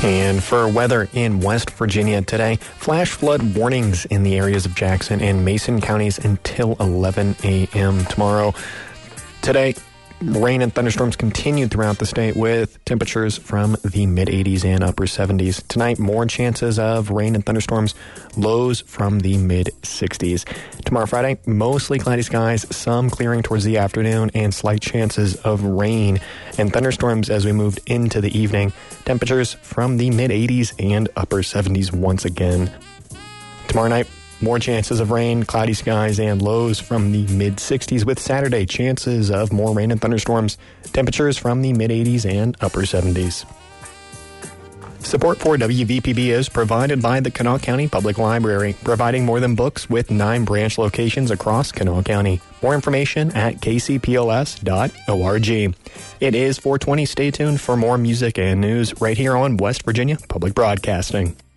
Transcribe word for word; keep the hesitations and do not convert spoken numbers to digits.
And for weather in West Virginia today, flash flood warnings in the areas of Jackson and Mason counties until eleven a.m. tomorrow. Today, rain and thunderstorms continued throughout the state with temperatures from the mid-eighties and upper seventies. Tonight, more chances of rain and thunderstorms, lows from the mid-sixties. Tomorrow, Friday, mostly cloudy skies, some clearing towards the afternoon, and slight chances of rain and thunderstorms as we moved into the evening. Temperatures from the mid-eighties and upper seventies once again. Tomorrow night, more chances of rain, cloudy skies, and lows from the mid-sixties with Saturday chances of more rain and thunderstorms. Temperatures from the mid-eighties and upper seventies. Support for W V P B is provided by the Kanawha County Public Library, providing more than books with nine branch locations across Kanawha County. More information at k c p l s dot org. It is four twenty. Stay tuned for more music and news right here on West Virginia Public Broadcasting.